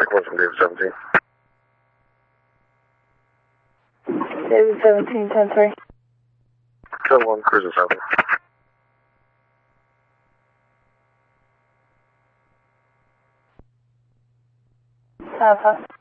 close from David 17. David 17, 10-3. Kill 1, cruising 7. Alpha.